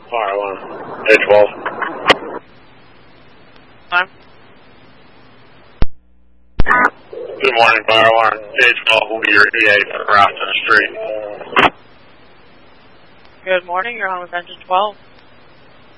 Fire alarm, A12. Good morning, fire alarm, A12 will be your EA for Grafton Street. Good morning, you're on with engine 12.